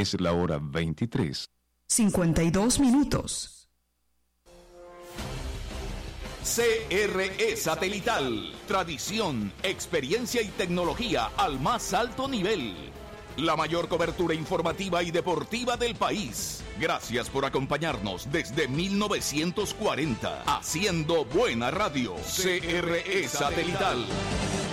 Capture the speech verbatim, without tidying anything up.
Es la hora veintitrés. cincuenta y dos minutos. C R E Satelital. Tradición, experiencia y tecnología al más alto nivel. La mayor cobertura informativa y deportiva del país. Gracias por acompañarnos desde mil novecientos cuarenta. Haciendo buena radio. C R E Satelital.